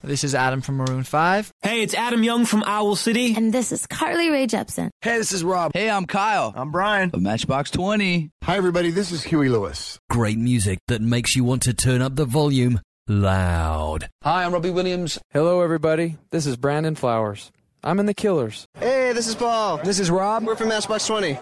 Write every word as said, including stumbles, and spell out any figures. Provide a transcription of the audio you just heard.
This is Adam from Maroon five. Hey, it's Adam Young from Owl City. And this is Carly Rae Jepsen. Hey, this is Rob. Hey, I'm Kyle. I'm Brian. Of Matchbox twenty. Hi, everybody. This is Huey Lewis. Great music that makes you want to turn up the volume loud. Hi, I'm Robbie Williams. Hello, everybody. This is Brandon Flowers. I'm in The Killers. Hey, this is Paul. This is Rob. We're from Matchbox twenty.